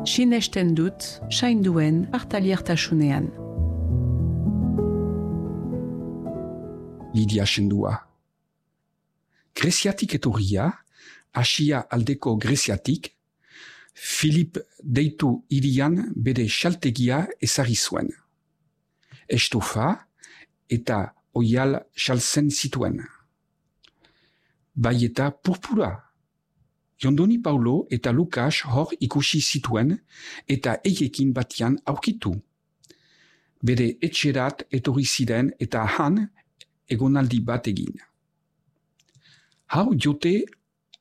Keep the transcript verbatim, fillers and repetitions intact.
sinesten dut, sainduen partaliertasunean. Lidia Sendua. Greziatik etorria, Asia aldeko Greziatik, Filip deitu hirian bere xaltegia ezarri zuen. Estofa eta oial xaltzen zituen. Bai eta purpura. Jondoni Paulo eta Lukas hor ikusi zituen eta eiekin batian aurkitu. Bere etxerat etorri ziren eta han egonaldi bat egin. Hau jote